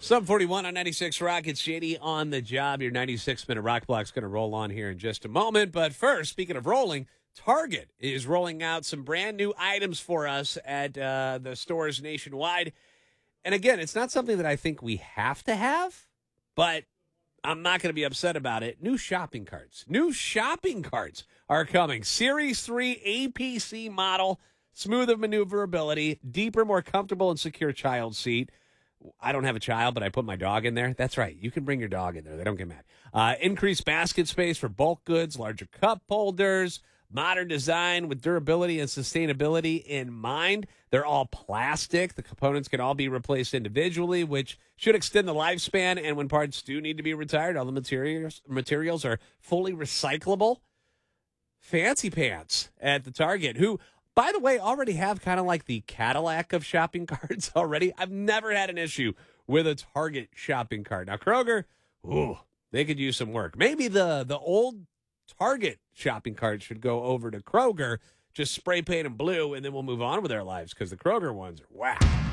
Sub 41 on 96 Rock. It's JD on the job. Your 96-minute rock block's going to roll on here in just a moment. But first, speaking of rolling, Target is rolling out some brand new items for us at the stores nationwide. And again, it's not something that I think we have to have, but I'm not going to be upset about it. New shopping carts. New shopping carts are coming. Series 3 APC model, smooth of maneuverability, deeper, more comfortable and secure child seat. I don't have a child, but I put my dog in there. That's right. You can bring your dog in there. They don't get mad. Increased basket space for bulk goods, larger cup holders, modern design with durability and sustainability in mind. They're all plastic. The components can all be replaced individually, which should extend the lifespan. And when parts do need to be retired, all the materials are fully recyclable. Fancy Pants at the Target, who, by the way, already have kind of like the Cadillac of shopping carts already. I've never had an issue with a Target shopping cart. Now, Kroger, ooh, they could use some work. Maybe the old Target shopping cart should go over to Kroger, just spray paint them blue, and then we'll move on with our lives because the Kroger ones are whack.